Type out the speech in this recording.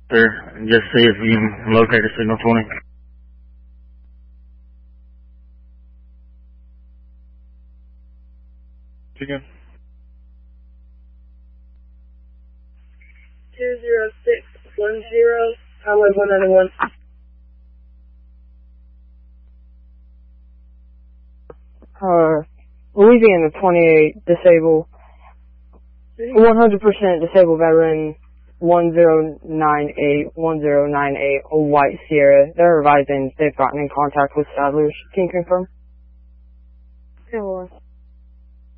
Sir, just see if you can locate a signal 20. Again. 20610, Highway 191. Louisiana 28, disabled. 100% disabled veteran 1098, a White Sierra. They're advising they've gotten in contact with Sadler's. Can you confirm? Yeah,